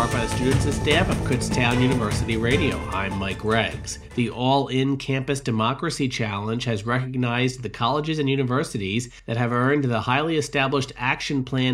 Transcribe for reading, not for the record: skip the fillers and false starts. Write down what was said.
part by the students and staff of Kutztown University Radio. I'm Mike Reggs. The All-In Campus Democracy Challenge has recognized the colleges and universities that have earned the highly established Action Plan